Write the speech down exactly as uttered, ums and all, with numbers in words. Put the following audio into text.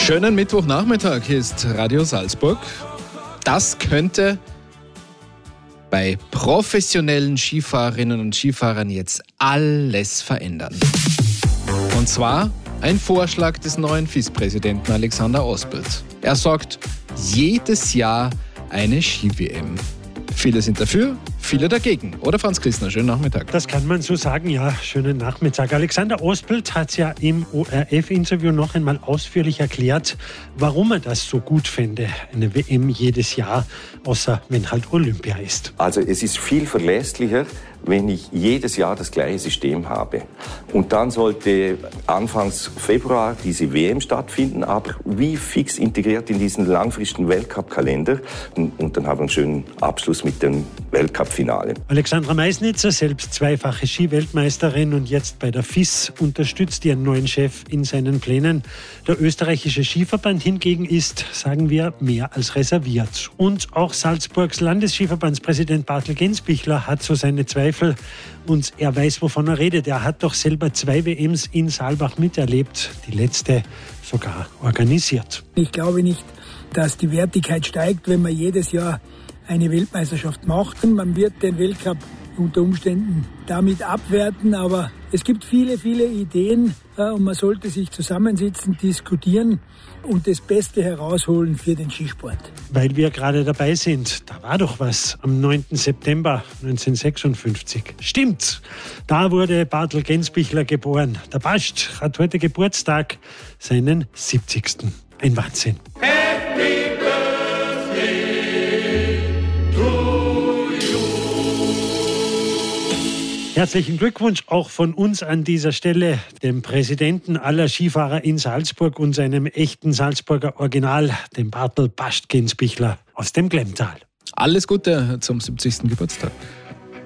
Schönen Mittwochnachmittag, hier ist Radio Salzburg. Das könnte bei professionellen Skifahrerinnen und Skifahrern jetzt alles verändern. Und zwar ein Vorschlag des neuen F I S-Präsidenten Alexander Ospelt. Er sorgt jedes Jahr eine Ski-W M. Viele sind dafür, viele dagegen. Oder Franz Christner, schönen Nachmittag. Das kann man so sagen, ja, schönen Nachmittag. Alexander Ospelt hat ja im O R F-Interview noch einmal ausführlich erklärt, warum er das so gut fände, eine W M jedes Jahr, außer wenn halt Olympia ist. Also es ist viel verlässlicher, wenn ich jedes Jahr das gleiche System habe. Und dann sollte Anfangs Februar diese W M stattfinden, aber wie fix integriert in diesen langfristigen Weltcup-Kalender. Und dann haben wir einen schönen Abschluss mit dem Weltcup-Finale. Alexandra Meisnitzer, selbst zweifache Skiweltmeisterin und jetzt bei der F I S, unterstützt ihren neuen Chef in seinen Plänen. Der österreichische Skiverband hingegen ist, sagen wir, mehr als reserviert. Und auch Salzburgs Landesskiverbandspräsident Bartel Gensbichler hat so seine Zweifel. Und er weiß, wovon er redet. Er hat doch selber zwei W Ms in Saalbach miterlebt, die letzte sogar organisiert. Ich glaube nicht, dass die Wertigkeit steigt, wenn man jedes Jahr eine Weltmeisterschaft macht. Man wird den Weltcup unter Umständen damit abwerten, aber es gibt viele, viele Ideen und man sollte sich zusammensitzen, diskutieren und das Beste herausholen für den Skisport. Weil wir gerade dabei sind, da war doch was am neunten September neunzehnhundertsechsundfünfzig. Stimmt, da wurde Bartel Gensbichler geboren. Der Bascht hat heute Geburtstag, seinen siebzigsten. Ein Wahnsinn. Happy Birthday to you. Herzlichen Glückwunsch auch von uns an dieser Stelle, dem Präsidenten aller Skifahrer in Salzburg und seinem echten Salzburger Original, dem Bartel Bascht Gensbichler aus dem Glemmtal. Alles Gute zum siebzigsten Geburtstag.